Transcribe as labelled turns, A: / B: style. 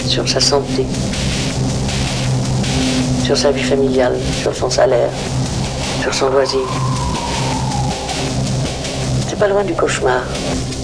A: sur sa santé, sur sa vie familiale, sur son salaire, sur son loisir. C'est pas loin du cauchemar.